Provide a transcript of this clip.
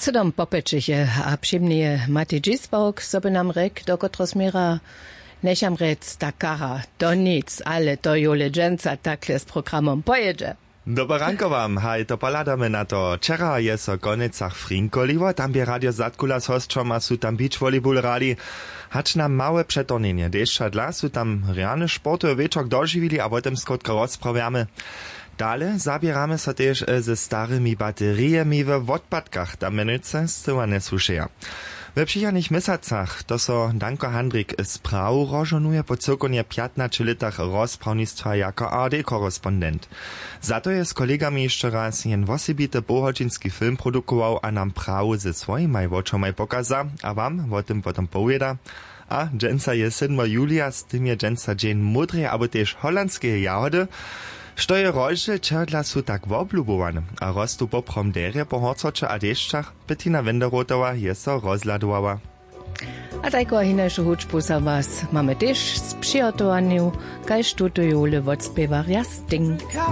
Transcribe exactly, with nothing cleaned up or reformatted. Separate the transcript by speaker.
Speaker 1: Co dom popečeje a přimnie Mati Gisbok, so by nam rek, dokotro smira necham rec takara, do nic, ale to jo legendca takle z programom pojedzie.
Speaker 2: Dobar ranko wam, haj, to poladamy na to. Wczera je so konecach Frinkoliwo, tam by Radio Zatkula z hostrzoma su tam beach volleyball rali. Hacz nam małe przetonenie, deszcza dla su tam realne sporty wieczok dożywili, a potem skrótko rozprawiamy. Dale zabieramy so też ze starymi bateriami w odpadkach, tam menuce zcyła nie suszeja. We przyjanych miesacach to so Danko Handrik z Prau rozżonuje po cyrkonie piętnastu latach rozprawnictwa jako A R D-korespondent. Za to je z kolegami jeszcze raz jen osobity pohodzinski film produkował, a nam Prau ze swoimi oczomaj pokaza, a wam o tym potem powieda. A dżęca je siódmego julia, z tym je dżęca dzień mudrej, albo też holandskie jahody, što je rožel čerdla su tak woblubowane, a rostu poprom derje po horcoče a deščach, Bettina Wenderotova je so rozladowała.
Speaker 1: A tajko hinejšu hučbu za was mamy też z przygotowaniu, kaj štutuju le odspiewarja Sting.